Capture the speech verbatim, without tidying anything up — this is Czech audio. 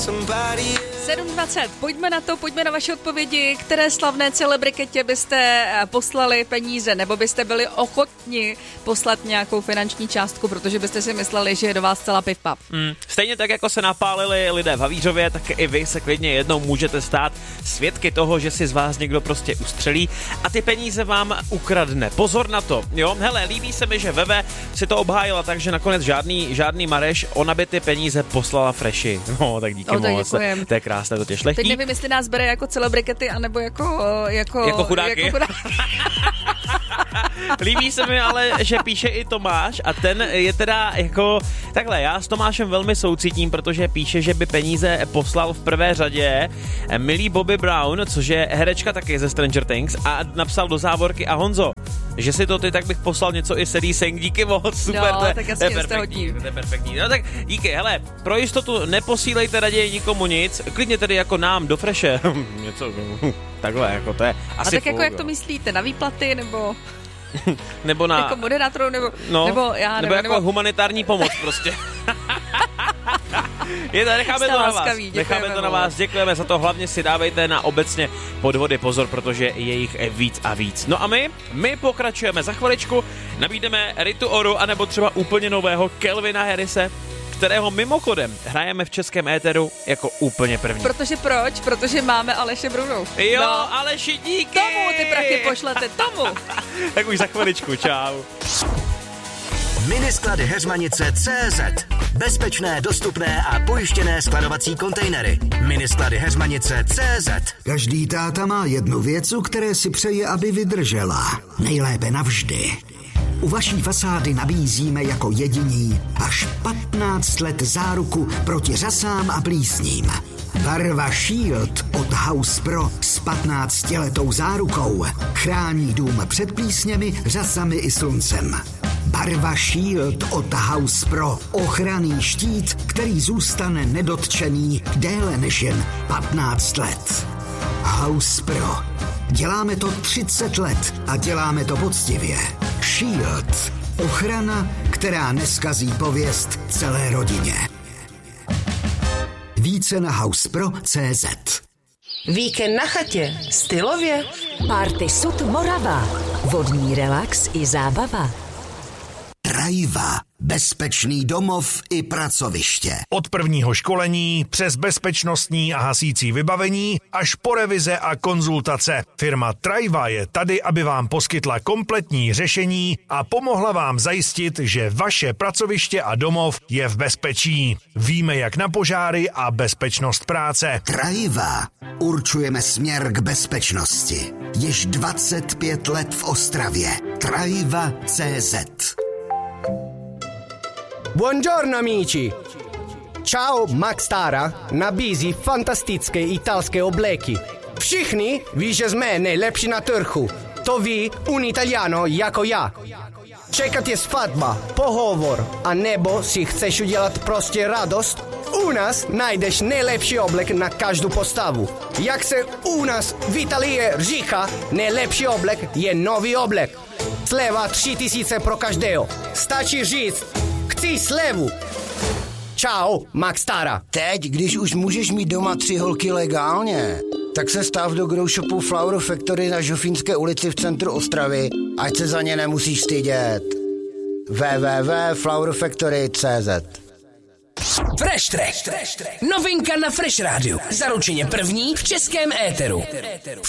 sedm dvacet, pojďme na to, pojďme na vaše odpovědi, které slavné celebritě byste poslali peníze, nebo byste byli ochotni poslat nějakou finanční částku, protože byste si mysleli, že je do vás celá pipa. Hmm. Stejně tak, jako se napálili lidé v Havířově, tak i vy se klidně jednou můžete stát svědky toho, že si z vás někdo prostě ustřelí a ty peníze vám ukradne. Pozor na to, jo? Hele, líbí se mi, že Veve si to obhájila, takže nakonec žádný, žádný Mareš, ona by ty peníze poslala Freši. No, tak díky no, tak moc. To je krásné, to tě šlechtí. Teď nevím, jestli nás bere jako celebrity, anebo jako... Jako, jako chudáky. Jako chudáky. Líbí se mi ale, že píše i Tomáš a ten je teda jako... Takhle, já s Tomášem velmi soucítím, protože píše, že by peníze poslal v prvé řadě milý Bobby Brown, což je herečka taky ze Stranger Things, a napsal do závorky: a Honzo, že si to ty, tak bych poslal něco i Sadie Sink, díky moc, super, no, to, je, tak to je perfektní, to je perfektní. No tak díky, hele, pro jistotu neposílejte raději nikomu nic, klidně tedy jako nám do Freše, něco, takhle, jako to je asi. A tak fůl, jako jak jo. to myslíte, na výplaty, nebo... nebo na... Jako moderátorů, nebo... No, nebo, já nebo nevím, jako nebo... humanitární pomoc prostě. Je to, necháme to na vás. Necháme to na vás, děkujeme za to, hlavně si dávejte na obecně podvody pozor, protože je jich víc a víc. No a my, my pokračujeme za chviličku, nabídneme Ritu Oru, anebo třeba úplně nového Calvina Harrise, kterého mimochodem hrajeme v českém éteru jako úplně první. Protože proč? Protože máme Aleše Brunu. Jo, no. Aleši, díky! Tomu ty prachy pošlete, tomu! Tak už za chviličku, čau. Minisklady Heřmanice tečka cé zet. Bezpečné, dostupné a pojištěné skladovací kontejnery. Minisklady Heřmanice tečka cé zet. Každý táta má jednu věc, u které si přeje, aby vydržela. Nejlépe navždy. U vaší fasády nabízíme jako jediní až patnáct let záruku proti řasám a plísním. Barva Shield od House Pro s patnáctiletou zárukou chrání dům před plísněmi, řasami i sluncem. Barva Shield od House Pro. Ochranný štít, který zůstane nedotčený déle než jen patnáct let. House Pro. Děláme to třicet let a děláme to poctivě. Shield. Ochrana, která neskazí pověst celé rodině. Více na housepro tečka cé zet. Víkend na chatě. Stylově. Party Sud Morava. Vodní relax i zábava. Trajva. Bezpečný domov i pracoviště. Od prvního školení přes bezpečnostní a hasící vybavení až po revize a konzultace. Firma Trajva je tady, aby vám poskytla kompletní řešení a pomohla vám zajistit, že vaše pracoviště a domov je v bezpečí. Víme jak na požáry a bezpečnost práce. Trajva. Určujeme směr k bezpečnosti. Již dvacet pět let v Ostravě. Trajva tečka cé zet. Buongiorno amici! Ciao, Max Tara nabízí fantastické italské obleky. Všichni ví, že jsme nejlepší na trhu. To ví un Italiano jako já. Čekat je svatba, pohovor, a nebo si chceš udělat prostě radost? U nás najdeš nejlepší oblek na každou postavu. Jak se u nás v Italii říká, nejlepší oblek je nový oblek. Sleva tři tisíce pro každého. Stačí říct, chci slevu. Čau, Max Tara. Teď, když už můžeš mít doma tři holky legálně, tak se stav do grow shopu Flower Factory na Žofínské ulici v centru Ostravy, ať se za ně nemusíš stydět. w w w tečka flower factory tečka cé zet. Fresh Track. Novinka na Fresh Rádiu. Zaručeně první v českém éteru.